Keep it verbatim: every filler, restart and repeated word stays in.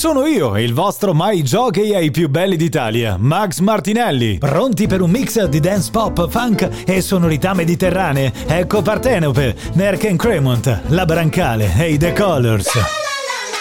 Sono io, il vostro mai jockey ai più belli d'Italia, Max Martinelli. Pronti per un mix di dance pop, funk e sonorità mediterranee? Ecco Partenope, Merck and Cremont, La Brancale e i The Colors.